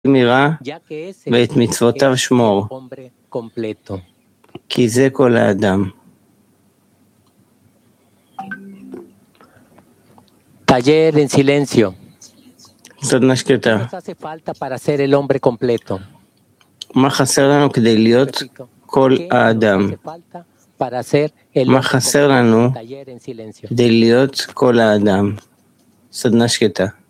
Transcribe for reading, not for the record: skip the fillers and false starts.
מרע ואת מצוותיו שמור, כי זה כל האדם. Taller en silencio. סדנה שקטה. Nos hace falta para ser el hombre completo. מה חסר לנו כדי להיות כל האדם? מה חסר לנו כדי להיות כל האדם? סדנה שקטה.